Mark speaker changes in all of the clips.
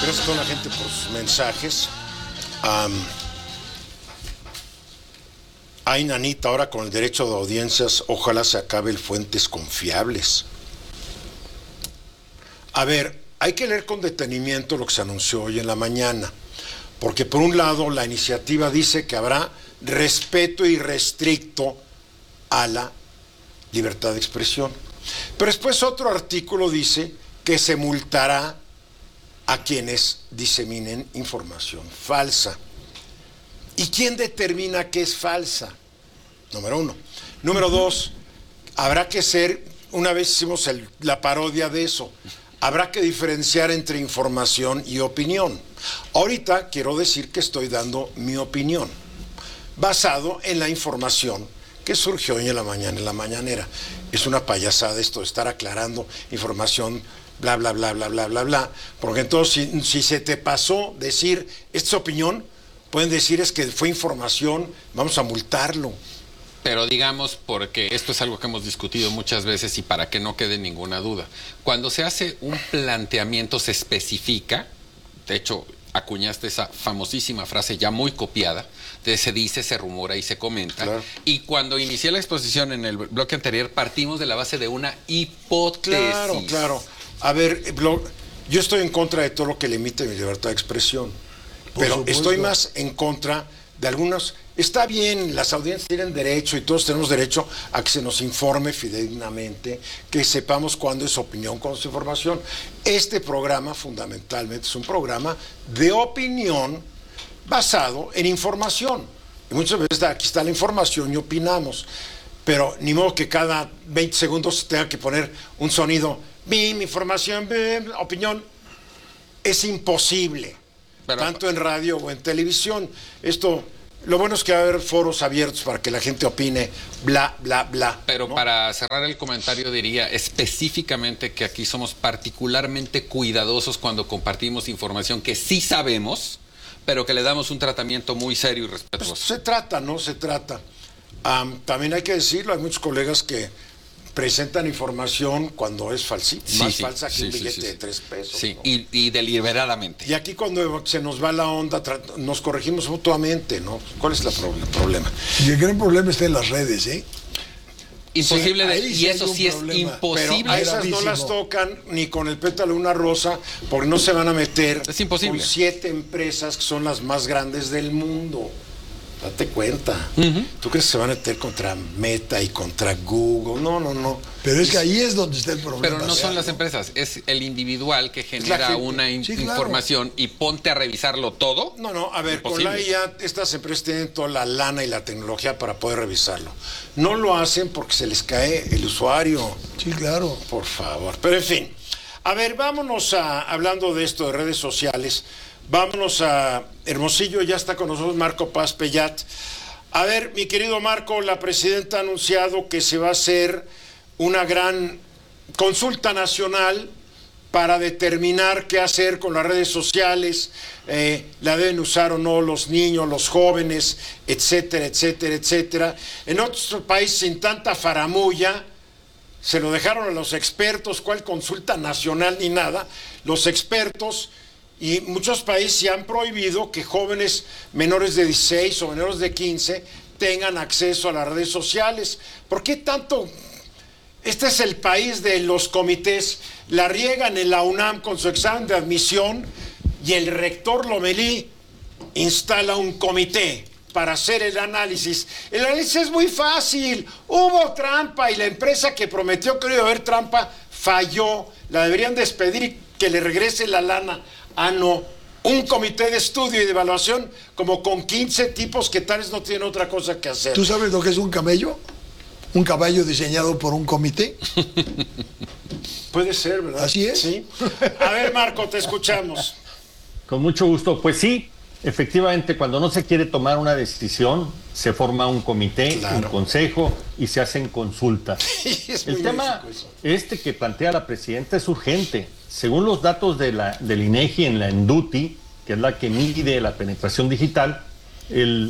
Speaker 1: gracias a toda la gente por sus mensajes. Ay, nanita, ahora con el derecho de audiencias, ojalá se acabe el fuentes confiables. A ver, hay que leer con detenimiento lo que se anunció hoy en la mañana, porque por un lado la iniciativa dice que habrá respeto irrestricto a la libertad de expresión, pero después otro artículo dice que se multará a quienes diseminen información falsa. ¿Y quién determina qué es falsa? Número uno. Número dos, habrá que ser, una vez hicimos la parodia de eso, habrá que diferenciar entre información y opinión. Ahorita quiero decir que estoy dando mi opinión, basado en la información que surgió hoy en la mañana, en la mañanera. Es una payasada esto de estar aclarando información, bla, bla, bla, bla, bla, bla, bla, porque entonces si se te pasó decir, esta es opinión, pueden decir es que fue información, vamos a multarlo.
Speaker 2: Pero digamos, porque esto es algo que hemos discutido muchas veces y para que no quede ninguna duda, cuando se hace un planteamiento se especifica, de hecho acuñaste esa famosísima frase ya muy copiada, de se dice, se rumora y se comenta, claro. Y cuando inicié la exposición en el bloque anterior partimos de la base de una hipótesis.
Speaker 1: Claro, claro. A ver, yo estoy en contra de todo lo que limite mi libertad de expresión, pero estoy más en contra de algunos. Está bien, las audiencias tienen derecho y todos tenemos derecho a que se nos informe fidedignamente, que sepamos cuándo es opinión, cuándo es información. Este programa fundamentalmente es un programa de opinión basado en información. Y muchas veces aquí está la información y opinamos, pero ni modo que cada 20 segundos se tenga que poner un sonido, bim, información, bim, opinión. Es imposible, pero, tanto en radio o en televisión. Lo bueno es que va a haber foros abiertos para que la gente opine, bla, bla, bla.
Speaker 2: Pero
Speaker 1: ¿no?
Speaker 2: Para cerrar el comentario diría específicamente que aquí somos particularmente cuidadosos cuando compartimos información que sí sabemos, pero que le damos un tratamiento muy serio y respetuoso.
Speaker 1: Pues se trata, ¿no? Se trata. También hay que decirlo, hay muchos colegas que presentan información cuando es falsa, falsa que un billete de 3 pesos.
Speaker 2: Sí,
Speaker 1: ¿no?
Speaker 2: y deliberadamente.
Speaker 1: Y aquí cuando se nos va la onda, nos corregimos mutuamente, ¿no? ¿Cuál es el problema?
Speaker 3: Y el gran problema está en las redes, ¿eh?
Speaker 2: Imposible,
Speaker 3: sí,
Speaker 2: y eso sí es imposible.
Speaker 1: Pero a esas no las tocan ni con el pétalo de una rosa, porque no se van a meter
Speaker 2: es imposible.
Speaker 1: Con 7 empresas que son las más grandes del mundo. Date cuenta. ¿Tú crees que se van a meter contra Meta y contra Google? No.
Speaker 3: Pero es que ahí es donde está el problema.
Speaker 2: Pero no son las empresas, es el individual que genera una información y ponte a revisarlo todo.
Speaker 1: No, a ver, con la IA estas empresas tienen toda la lana y la tecnología para poder revisarlo. No lo hacen porque se les cae el usuario.
Speaker 3: Sí, claro.
Speaker 1: Por favor. Pero en fin, a ver, vámonos hablando de esto de redes sociales. Vámonos a Hermosillo, ya está con nosotros Marco Paz Pellat. A ver, mi querido Marco, la presidenta ha anunciado que se va a hacer una gran consulta nacional para determinar qué hacer con las redes sociales, la deben usar o no los niños, los jóvenes, etcétera, etcétera, etcétera. En otros países sin tanta faramulla, se lo dejaron a los expertos, ¿cuál consulta nacional ni nada? Los expertos. Y muchos países ya han prohibido que jóvenes menores de 16 o menores de 15 tengan acceso a las redes sociales. ¿Por qué tanto? Este es el país de los comités. La riegan en la UNAM con su examen de admisión y el rector Lomelí instala un comité para hacer el análisis. El análisis es muy fácil. Hubo trampa y la empresa que prometió que no iba a haber trampa falló. La deberían despedir y que le regrese la lana. No, un comité de estudio y de evaluación como con 15 tipos que tales no tienen otra cosa que hacer.
Speaker 3: ¿Tú sabes lo que es un camello? ¿Un caballo diseñado por un comité?
Speaker 1: Puede ser, ¿verdad?
Speaker 3: Así es.
Speaker 1: Sí. A ver, Marco, te escuchamos.
Speaker 4: Con mucho gusto. Pues sí, efectivamente, cuando no se quiere tomar una decisión, se forma un comité, un consejo y se hacen consultas. El tema que plantea la presidenta es urgente. Según los datos del INEGI en la ENDUTI, que es la que mide la penetración digital, el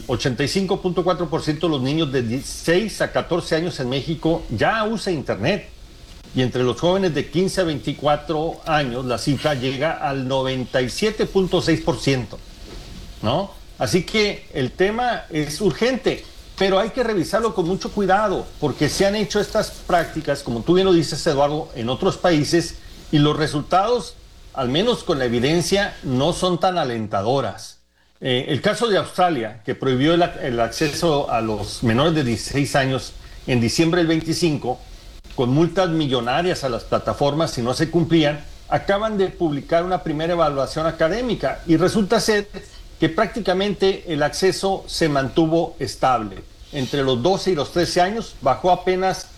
Speaker 4: 85.4% de los niños de 6 a 14 años en México ya usa Internet. y entre los jóvenes de 15 a 24 años la cifra llega al 97.6%, ¿no? Así que el tema es urgente, pero hay que revisarlo con mucho cuidado, porque se han hecho estas prácticas, como tú bien lo dices, Eduardo, en otros países, y los resultados, al menos con la evidencia, no son tan alentadoras. El caso de Australia, que prohibió el acceso a los menores de 16 años en diciembre del 25, con multas millonarias a las plataformas si no se cumplían, acaban de publicar una primera evaluación académica y resulta ser que prácticamente el acceso se mantuvo estable. Entre los 12 y los 13 años bajó apenas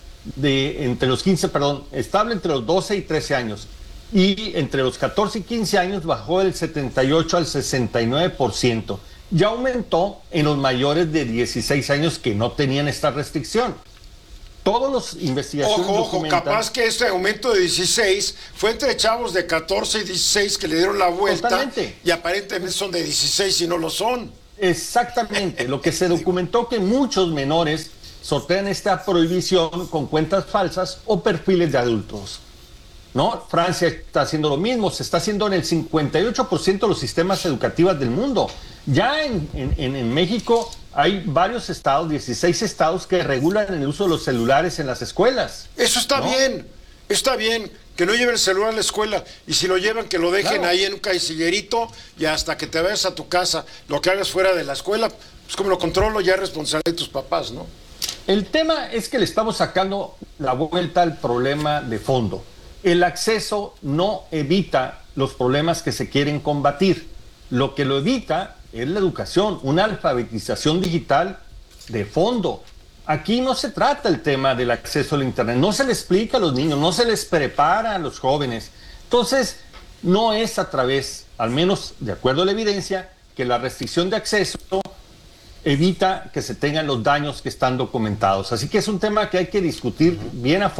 Speaker 4: estable entre los 12 y 13 años. Y entre los 14 y 15 años bajó del 78 al 69%. Ya aumentó en los mayores de 16 años que no tenían esta restricción. Todos los investigaciones
Speaker 1: Ojo, capaz que este aumento de 16 fue entre chavos de 14 y 16 que le dieron la vuelta.
Speaker 4: Totalmente.
Speaker 1: Y aparentemente son de 16 y no lo son.
Speaker 4: Exactamente. Lo que se documentó que muchos menores sortean esta prohibición con cuentas falsas o perfiles de adultos, ¿no? Francia está haciendo lo mismo, se está haciendo en el 58% de los sistemas educativos del mundo. Ya en México hay varios estados, 16 estados, que regulan el uso de los celulares en las escuelas.
Speaker 1: Eso está bien, está bien, que no lleven el celular a la escuela, y si lo llevan, que lo dejen ahí en un casillerito, y hasta que te vayas a tu casa, lo que hagas fuera de la escuela, pues como lo controlo, ya es responsabilidad de tus papás, ¿no?
Speaker 4: El tema es que le estamos sacando la vuelta al problema de fondo. El acceso no evita los problemas que se quieren combatir. Lo que lo evita es la educación, una alfabetización digital de fondo. Aquí no se trata el tema del acceso al Internet, no se le explica a los niños, no se les prepara a los jóvenes. Entonces, no es a través, al menos de acuerdo a la evidencia, que la restricción de acceso evita que se tengan los daños que están documentados. Así que es un tema que hay que discutir bien a fondo.